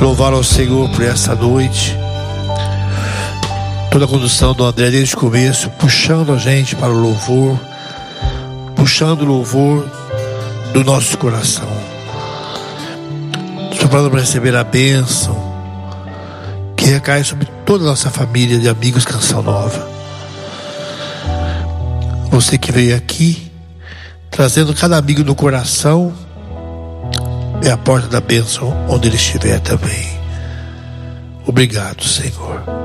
louvar ao Senhor por essa noite. Toda a condução do André desde o começo, puxando a gente para o louvor, puxando o louvor do nosso coração, soprando para receber a bênção que recai sobre toda a nossa família de amigos Canção Nova. Você que veio aqui, trazendo cada amigo no coração, é a porta da bênção onde ele estiver também. Obrigado, Senhor.